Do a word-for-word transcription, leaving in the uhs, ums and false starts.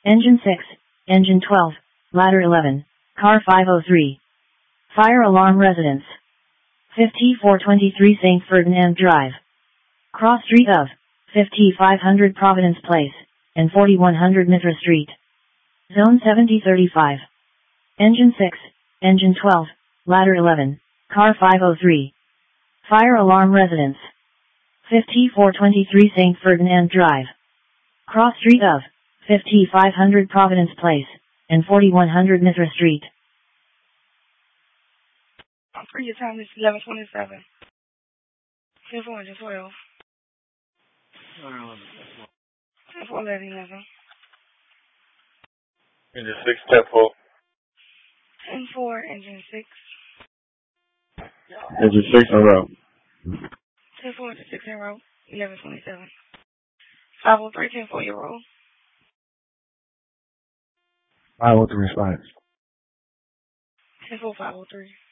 Engine six, Engine twelve, Ladder eleven, Car five oh three. Fire alarm residence. fifty-four twenty-three Saint Ferdinand Drive. Cross street of fifty-five hundred Providence Place, and forty-one hundred Mithra Street. Zone seventy thirty-five. Engine six, Engine twelve, Ladder eleven, Car five oh three. Fire alarm residence. fifty-four twenty-three Saint Ferdinand Drive. Cross street of fifty-five hundred Providence Place, and forty-one hundred Mithra Street. I'm free. Your time is eleven twenty-seven. ten four, engine twelve. ten four, eleven eleven. Engine six, ten four. ten four, engine six. Engine six en route. ten four, engine six en route. eleven twenty-seven. five oh three, ten four, your roll. five oh three response. ten four, five oh three.